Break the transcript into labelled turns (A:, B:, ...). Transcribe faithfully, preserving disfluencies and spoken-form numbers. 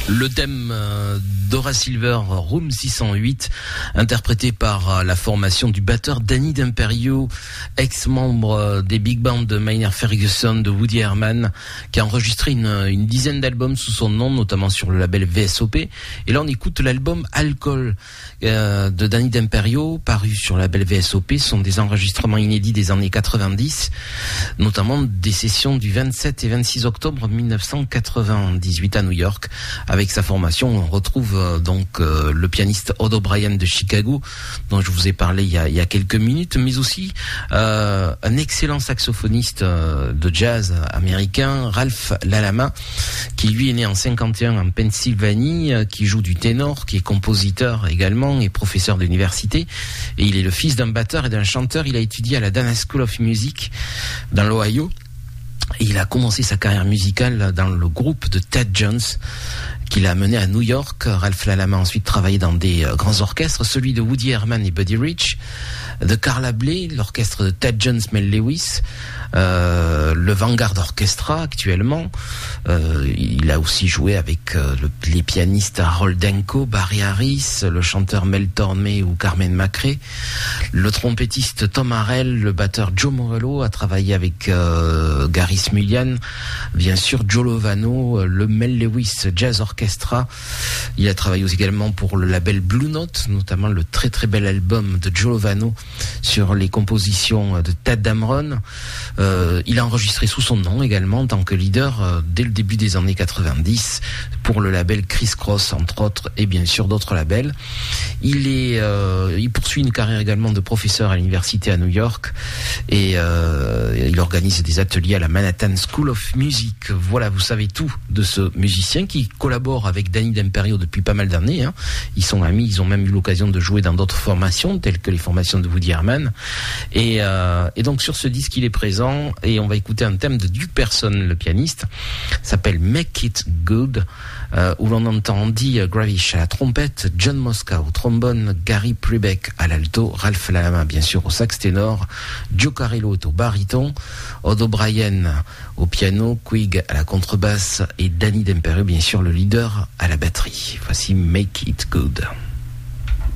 A: Le thème d'Aura Silver, Room six cent huit, interprété par la formation du batteur Danny D'Imperio, ex-membre des big bands de Maynard Ferguson, de Woody Herman, qui a enregistré une, une dizaine d'albums sous son nom, notamment sur le label V S O P. Et là, on écoute l'album Alcool euh, de Danny D'Imperio, paru sur le label V S O P. Ce sont des enregistrements inédits des années quatre-vingt-dix, notamment des sessions du vingt-sept et vingt-six octobre mille neuf cent quatre-vingt-dix-huit à New York. Avec sa formation, on retrouve euh, donc euh, le pianiste Odd O'Brien de Chicago, dont je vous ai parlé il y a, il y a quelques minutes, mais aussi euh, un excellent saxophoniste euh, de jazz américain, Ralph Lalama, qui lui est né en cinquante et un en Pennsylvanie, euh, qui joue du ténor, qui est compositeur également et professeur d'université. Et il est le fils d'un batteur et d'un chanteur. Il a étudié à la Dana School of Music dans l'Ohio. Et il a commencé sa carrière musicale dans le groupe de Ted Jones, qu'il a mené à New York. Ralph Lalama a ensuite travaillé dans des euh, grands orchestres, celui de Woody Herman et Buddy Rich, de Carla Bley, l'orchestre de Ted Jones, Mel Lewis, euh, le Vanguard Orchestra actuellement. Euh, il a aussi joué avec euh, le, les pianistes Harold Denko, Barry Harris, le chanteur Mel Tormé ou Carmen McRae, le trompettiste Tom Harrell, le batteur Joe Morello a travaillé avec euh, Gary Smulyan, bien sûr Joe Lovano, le Mel Lewis Jazz Orchestra. Il a travaillé aussi également pour le label Blue Note, notamment le très très bel album de Joe Lovano sur les compositions de Tadd Dameron. Euh, il a enregistré sous son nom également en tant que leader euh, dès le début des années quatre-vingt-dix pour le label Criss Cross entre autres et bien sûr d'autres labels. Il est, euh, il poursuit une carrière également de professeur à l'université à New York et euh, il organise des ateliers à la Manhattan School of Music. Voilà, vous savez tout de ce musicien qui collabore avec Danny D'Imperio depuis pas mal d'années. Hein. Ils sont amis, ils ont même eu l'occasion de jouer dans d'autres formations telles que les formations de Woody Herman. Et, euh, et donc sur ce disque, il est présent et on va écouter un thème de Duke Person, le pianiste, s'appelle Make It Good, euh, où l'on entend Andy Gravish à la trompette, John Mosca au trombone, Gary Prebeck à l'alto, Ralph Lalama bien sûr au sax ténor, Joe Carello au baryton, Odd O'Brien au piano, Quig à la contrebasse et Danny D'Imperio bien sûr le leader à la batterie. Voici Make It Good.